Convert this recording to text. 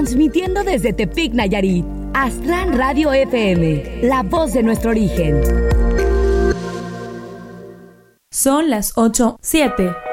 Transmitiendo desde Tepic, Nayarit. Astran Radio FM, la voz de nuestro origen. Son las 8:07.